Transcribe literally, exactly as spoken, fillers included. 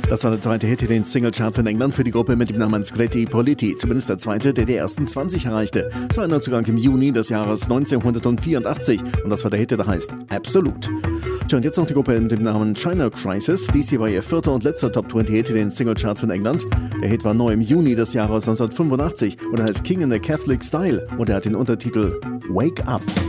Das war der zweite Hit in den Singlecharts in England für die Gruppe mit dem Namen Scritti Politti. Zumindest der zweite, der die ersten zwanzig erreichte. Es war ein Neuzugang im Juni des Jahres neunzehnhundertvierundachtzig und das war der Hit, der heißt Absolute. Tja, und jetzt noch die Gruppe mit dem Namen China Crisis. Dies hier war ihr vierter und letzter Top zwanzig Hit in den Singlecharts in England. Der Hit war neu im Juni des Jahres neunzehnhundertfünfundachtzig und er heißt King in the Catholic Style und er hat den Untertitel Wake Up.